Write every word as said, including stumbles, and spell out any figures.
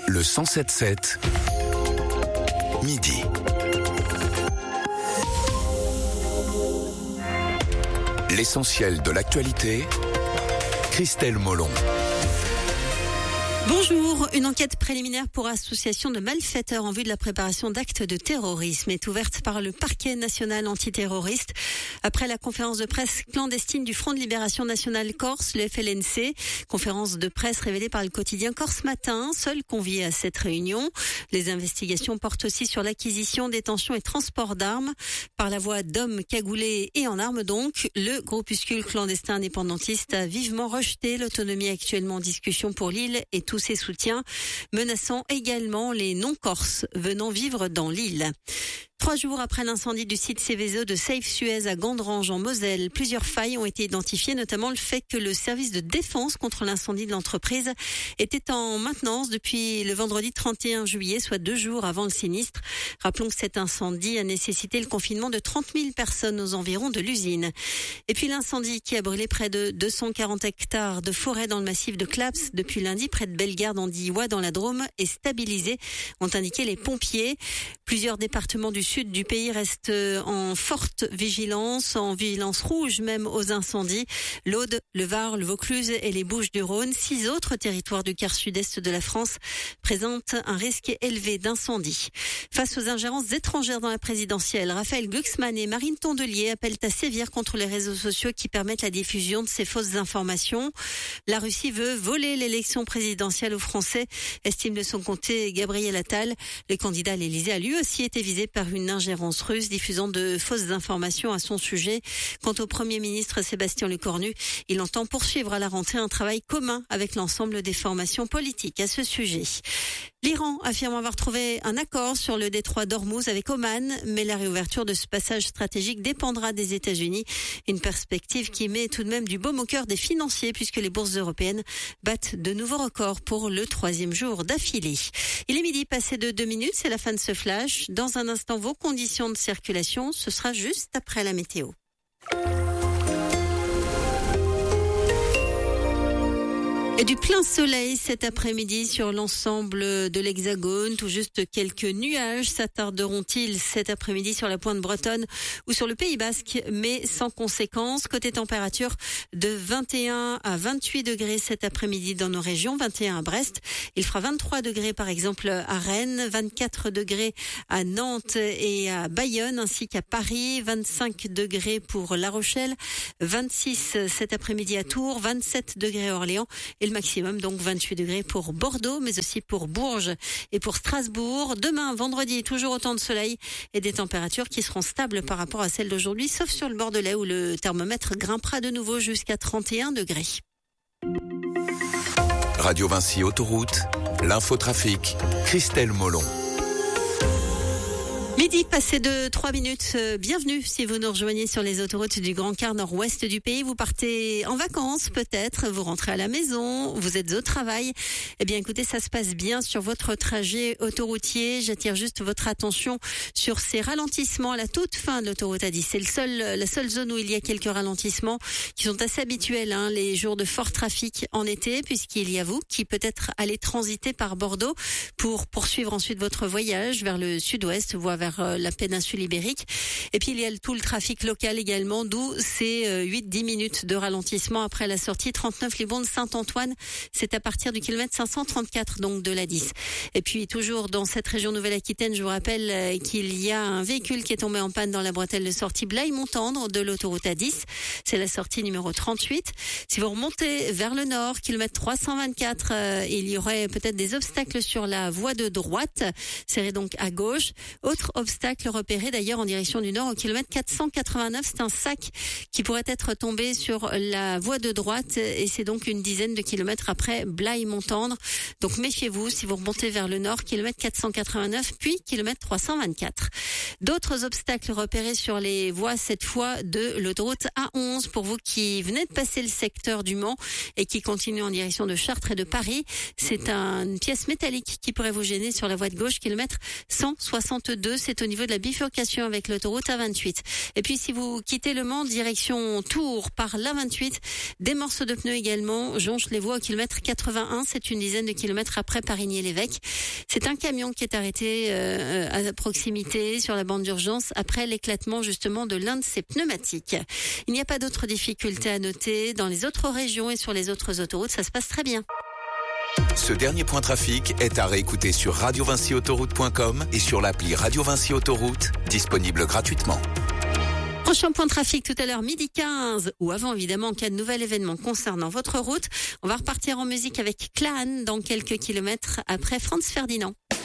Le cent sept sept, midi. L'essentiel de l'actualité, Christelle Molon. Bonjour, une enquête préliminaire pour association de malfaiteurs en vue de la préparation d'actes de terrorisme est ouverte par le parquet national antiterroriste. Après la conférence de presse clandestine du Front de Libération Nationale Corse, le F L N C, conférence de presse révélée par le quotidien Corse Matin, seul convié à cette réunion. Les investigations portent aussi sur l'acquisition, détention et transport d'armes par la voie d'hommes cagoulés et en armes donc. Le groupuscule clandestin indépendantiste a vivement rejeté l'autonomie actuellement en discussion pour l'île et tous ses soutiens, menaçant également les non-corses venant vivre dans l'île. Trois jours après l'incendie du site Seveso de Safe Suez à Gandrange en Moselle, plusieurs failles ont été identifiées, notamment le fait que le service de défense contre l'incendie de l'entreprise était en maintenance depuis le vendredi trente et un juillet, soit deux jours avant le sinistre. Rappelons que cet incendie a nécessité le confinement de trente mille personnes aux environs de l'usine. Et puis l'incendie qui a brûlé près de deux cent quarante hectares de forêt dans le massif de Claps depuis lundi près de Bellegarde en Diois dans la Drôme est stabilisé, ont indiqué les pompiers. Plusieurs départements du sud du pays reste en forte vigilance, en vigilance rouge même aux incendies. L'Aude, le Var, le Vaucluse et les Bouches-du-Rhône, six autres territoires du quart sud-est de la France présentent un risque élevé d'incendie. Face aux ingérences étrangères dans la présidentielle, Raphaël Glucksmann et Marine Tondelier appellent à sévir contre les réseaux sociaux qui permettent la diffusion de ces fausses informations. La Russie veut voler l'élection présidentielle aux Français, estime de son côté Gabriel Attal. Le candidat à l'Élysée a lui aussi été visé par une une ingérence russe diffusant de fausses informations à son sujet. Quant au Premier ministre Sébastien Lecornu, il entend poursuivre à la rentrée un travail commun avec l'ensemble des formations politiques à ce sujet. L'Iran affirme avoir trouvé un accord sur le détroit d'Ormuz avec Oman, mais la réouverture de ce passage stratégique dépendra des États-Unis. Une perspective qui met tout de même du baume au cœur des financiers puisque les bourses européennes battent de nouveaux records pour le troisième jour d'affilée. Il est midi passé de deux minutes, c'est la fin de ce flash. Dans un instant, vos conditions de circulation, ce sera juste après la météo. Et du plein soleil cet après-midi sur l'ensemble de l'Hexagone. Tout juste quelques nuages s'attarderont-ils cet après-midi sur la pointe bretonne ou sur le Pays Basque, mais sans conséquence. Côté température, de vingt et un à vingt-huit degrés cet après-midi dans nos régions, vingt et un à Brest. Il fera vingt-trois degrés par exemple à Rennes, vingt-quatre degrés à Nantes et à Bayonne, ainsi qu'à Paris, vingt-cinq degrés pour La Rochelle, vingt-six cet après-midi à Tours, vingt-sept degrés à Orléans et le maximum, donc vingt-huit degrés pour Bordeaux, mais aussi pour Bourges et pour Strasbourg. Demain, vendredi, toujours autant de soleil et des températures qui seront stables par rapport à celles d'aujourd'hui, sauf sur le Bordelais où le thermomètre grimpera de nouveau jusqu'à trente et un degrés. Radio Vinci Autoroute, l'infotrafic, Christelle Molon. Midi passé de trois minutes, bienvenue si vous nous rejoignez sur les autoroutes du Grand Quart nord-ouest du pays. Vous partez en vacances peut-être, vous rentrez à la maison, vous êtes au travail. Eh bien écoutez, ça se passe bien sur votre trajet autoroutier. J'attire juste votre attention sur ces ralentissements à la toute fin de l'autoroute A dix. C'est le seul, la seule zone où il y a quelques ralentissements qui sont assez habituels, hein, les jours de fort trafic en été, puisqu'il y a vous qui peut-être allez transiter par Bordeaux pour poursuivre ensuite votre voyage vers le sud-ouest, voire vers la péninsule ibérique. Et puis il y a tout le trafic local également, d'où ces huit à dix minutes de ralentissement après la sortie trente-neuf Libourne Saint-Antoine. C'est à partir du kilomètre cinq cent trente-quatre donc de l'A dix. Et puis toujours dans cette région Nouvelle-Aquitaine, je vous rappelle qu'il y a un véhicule qui est tombé en panne dans la bretelle de sortie Blaye-Montendre de l'autoroute A dix. C'est la sortie numéro trente-huit. Si vous remontez vers le nord, kilomètre trois cent vingt-quatre, euh, il y aurait peut-être des obstacles sur la voie de droite. Serrez donc à gauche. Autre obstacle repéré d'ailleurs en direction du nord au kilomètre quatre cent quatre-vingt-neuf. C'est un sac qui pourrait être tombé sur la voie de droite et c'est donc une dizaine de kilomètres après Blaye-Montendre. Donc méfiez-vous si vous remontez vers le nord, kilomètre quatre cent quatre-vingt-neuf puis kilomètre trois cent vingt-quatre. D'autres obstacles repérés sur les voies cette fois de l'autoroute A onze pour vous qui venez de passer le secteur du Mans et qui continuez en direction de Chartres et de Paris. C'est une pièce métallique qui pourrait vous gêner sur la voie de gauche, kilomètre cent soixante-deux. C'est c'est au niveau de la bifurcation avec l'autoroute A vingt-huit. Et puis si vous quittez Le Mans, direction Tours par l'A vingt-huit, des morceaux de pneus également jonchent les voies au kilomètre quatre-vingt-un. C'est une dizaine de kilomètres après Parigny-l'Évêque. C'est un camion qui est arrêté euh, à proximité sur la bande d'urgence après l'éclatement justement de l'un de ses pneumatiques. Il n'y a pas d'autres difficultés à noter dans les autres régions et sur les autres autoroutes. Ça se passe très bien. Ce dernier point trafic est à réécouter sur radio vinci autoroute point com et sur l'appli Radio Vinci Autoroute, disponible gratuitement. Prochain point trafic tout à l'heure, midi quinze, ou avant évidemment en cas de nouvel événement concernant votre route. On va repartir en musique avec Clan dans quelques kilomètres après Franz Ferdinand.